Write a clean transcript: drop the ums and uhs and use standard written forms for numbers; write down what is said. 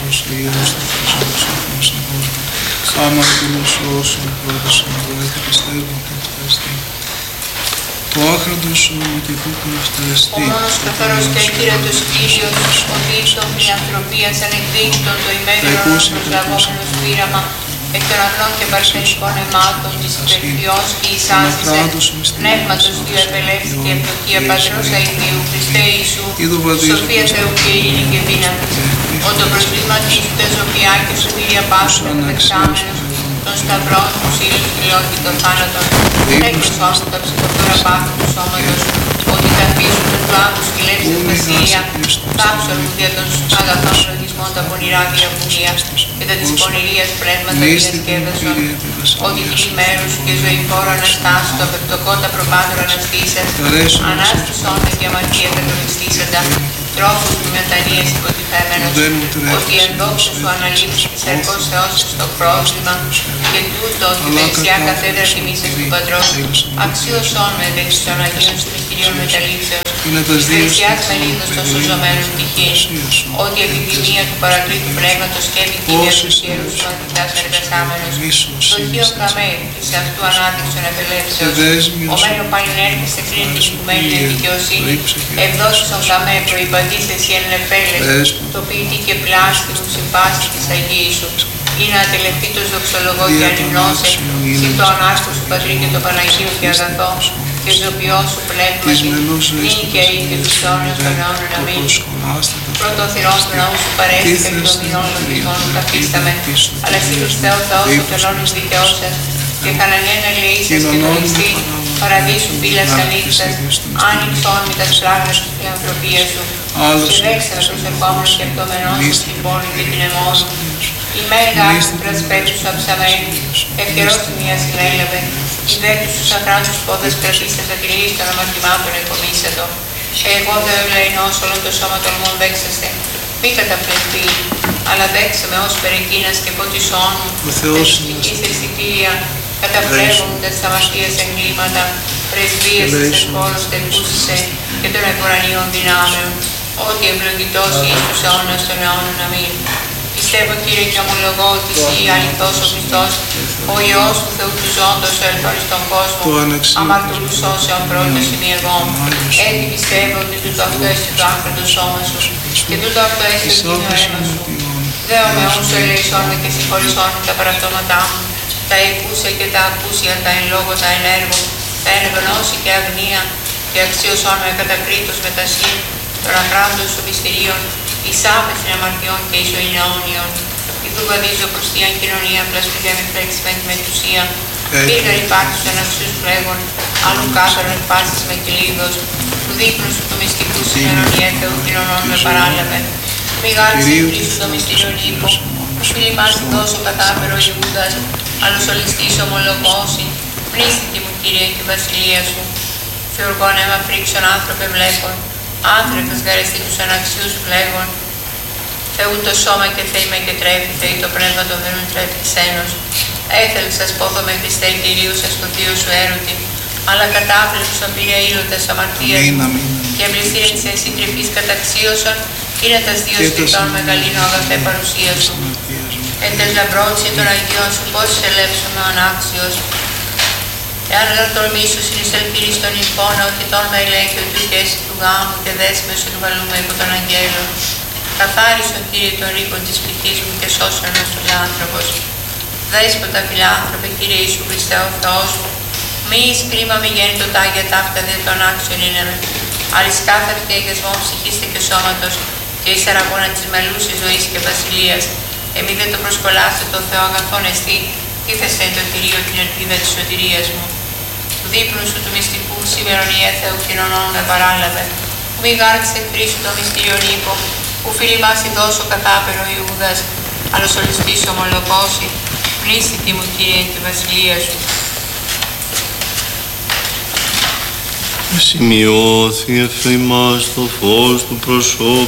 Θεός, Υιός του Χριστός, Σοφός στον κόσμο. Αμαρτωλούς όσων πρώτος συμβολέται πιστεύω και ευχαριστεί. Το άχραντο σώμα και τούτο ευχαριστεί. Ο μόνος καθαρός και ακύρωτος Κύριος, ο δίκτων φιλανθρωπίας ανεκδίκητον το ημέρινο προσλαβόμενος πείραμα, εκ των αγνών και παρθενικών αιμάτων της υπερφυός και εισάζησε, πνεύματος Θείου επελεύθη και ευδοκία Πατρός Αηδίου, Χριστέ Ιησού, σοφία Θεού και ειρήνη και δύναμη, ο το προσβλήματος του τεζοπιά και σωτήρια Πάσου επεξάμενος, των σταυρών του ήλιους κυλών και των θάνατων, έκρουσον τα ψυχοφόρα πάθη του σώματος, ότι τα αφήσουν τους βάθους και λέξεις βασίλεια, τάψον μου δια των αγαθών λογισμών τα πονηρά διαβουλία και τα της πονηρίας πνεύματα διασκέδασον, ότι τη μέρους και ζωηφόρο αναστάσου το απεπτοκότα προπάτωρα αναστήσεν, ανάστησον τα και αμαρτία τα προπιστήσαντα, τρόπους του μετανοίας υποτιθέμενος, ότι εν δόξου σου αναλήψει της αρκός Θεός στο πρόβλημα και τούτο ότι δεξιά καθέδρα τιμήσας του Πατρός, αξίωσον με δεξι των Αγίων του Μυστηρίων Μεταλήψεως, δεξιάς με λίθος των σωζωμένων πτυχής, ότι επιδημία του παρακλήτου πνεύματος και επικίνδια του Ιερούς του Αντιτάς εργασάμενος, δοχείο καμέ, της αυτού ανάδειξον επελεύσεως, ο μένω πάλιν έρχεσαι κρίνη την οικουμένη δικαιοσύνη, ευδόσισον καμέ προϋπαντής εσύ εν εφέλες, το ποιητή και πλάστη μου συμπάστη της Αγίης σου, ή να ατελευτήτως δοξολογώ και ανυμνώσε, συν το ανάστο σου Πατρί και το Παναγίου και αγαθό, και ζωοποιό σου πνεύματι, νύν και ή και τους αιώνες των αιώνων αμήν. Πρώτο θυρών του ναού σου παρέστη εκ των μηνών λογισμών μου καθίσταμε, αλλά εσύ Χριστέ ο Θεός ο τελώνης δικαιώσας, και κανανέν ελεήσας και χωριστή, παραδείσου πύλας ανοίξας, άνοιξον με τα σφράγματα της φιλανθρωπίας σου, και δέξα με προσερχόμενος και επτομενός σου στην πόλη και την αιμόν. Η μέγα άκου πρασπέτους αψαμένη, ευκαιρός μία συνέλαβε, η δέκτους τους αχράντους πόδες κρατήσατε τη λύση των αμαρτημάτων εκομίσατο. Εγώ δε ευλαϊνός όλο το σώμα των μόν δέξαστε, μη καταπληκτεί, αλλά δέξα με ως περικίνας και ποτισόν μου, θεσπική θεσιτήρια, καταπλέγοντας τα αμαρτίας εγκλήματα, πρεσβείες της εφόρος τεκούσισε και των εμπορανίων δυνάμεων, ότι ευλογητός εις τους αιώνας των αιώνων αμήν. Πιστεύω Κύριε και ομολογώ ότι εσύ αληθώς ο Χριστός, ο Υιός του Θεού του ζώντος, ο ελθόρης στον κόσμο, αμαρτωλούς όσεων πρώτος είμαι εγώ. Έτσι πιστεύω ότι τούτο αυτό έσαι το άχραντο σώμα σου και τούτο αυτό έσαι το κοινό αίμα σου. Δέω με όσο ελεησόν με και συγχωρησόν τα παραπτώματά μου, τα εκούσια και τα ακούσια, τα εν λόγω, τα εν έργο, τα εν γνώση και αγνία, και αξίωσόν με κατακρίτως με τα σύν των αχράντων σου μυστηρίων, εισάπεθεν αμαρτιών και ισοήν αιώνιων. Ιδού βαδίζω προς την κοινωνία, πλασπιδέ με φρέξιμεν με τουσία. Πήγα υπάρχους εν αξίους πλέγων, άλλου κάθαρον εκπάσεις με κυλίδος. Του δείπνου σου του μυστικού συνερωνιέ Θεού κοινωνών με παράλαβε. Μη γάρισε κρίσου το μυστήριον ύπο, που φιλιμάς την τόσο κατάμερο Ιούδας, άλλος ολιστής ομολογώσει. Πνίστητη μου Κύριε και βασιλεία σου. Φιουργών αίμα φρίξον άνθρωπε βλέπων. Άνθρωπος γαρεστή τους αναξίους φλέγων, Θεού το σώμα και Θεή με και τρέφει, Θεή το πνεύμα το μενούν τρέφει ξένος. Έθελ σας πόθω με Χριστέ Κυρίου σας το θείο σου έρωτη, αλλά κατάπληξον πήρε ήλωτας αμαρτίας και εμπληστήρεν σε συντριπής καταξίωσον, είναι τας δύο σπιτών μεγαλύνω αγαθέ παρουσία σου. Εν τες λαμπρότσι των Αγίων σου πώς σε ελεύσομαι ο ανάξιος. Εάν δεν τολμήσω συνεισελπίρεις των ηφών, ότι τον με ελέγχει ο τούτες του γάμου και δέσμεως εκβαλούμε υπό των αγγέλων. Καθάρισον Κύριε των ρήπων της πληθής μου και σώσον ένας τους άνθρωπος. Δέσποτα φιλάνθρωπε Κύριε Ιησού Χριστέ ο Θεός μου, μη εις κρίμα μη γέννη το τάγια ταύτα δε των άξιων είναι με. Αλ εις κάθαρτη εγεσμόν ψυχίστε και σώματος και εις αραγώνα της μελούσης ζωής και βασιλείας. Εμεί δεν το προσκολάστε το Θεό αγαθόν εστί, τίθεσαι εν το Κυρίο την ελπίδα της σωτηρίας μου. Του δείπνου σου του μυστικού σήμερον η Θεού κοινωνών με παράλαβε, που μη γάρξε χρήσου το μυστήριον ύπο, που φιλιμάς η δώσο κατάπερο Ιούδας, άλλος ολιστής ομολογώσει, πνίστητη μου Κύριε τη βασιλεία σου. Σημειώθη εφ' ημάς το φως του προσώπου